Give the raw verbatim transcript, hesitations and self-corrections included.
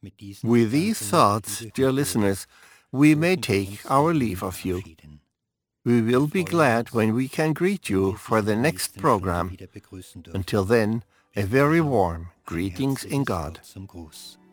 With these thoughts, dear listeners, we may take our leave of you. We will be glad when we can greet you for the next program. Until then, a very warm greetings in God.